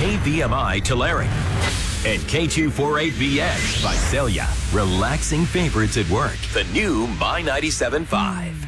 KVMI Tulare. And K248VX Visalia. Relaxing favorites at work. The new My 97.5.